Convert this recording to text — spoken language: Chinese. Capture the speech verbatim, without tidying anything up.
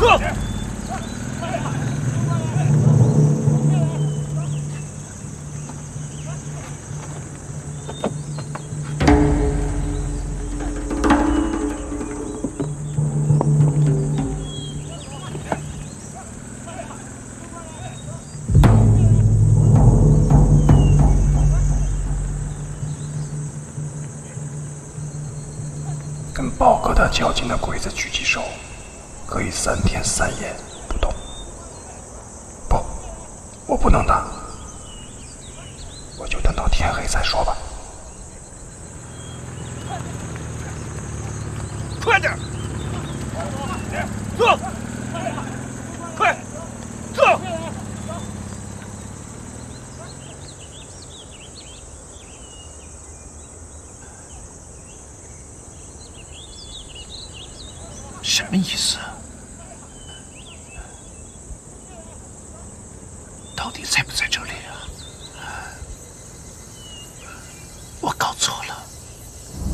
坐。 跟豹哥他较劲的鬼子举起手，可以三天三夜不动。不，我不能打，我就等到天黑再说吧。 快点，坐，快，坐。 什么意思？到底在不在这里啊？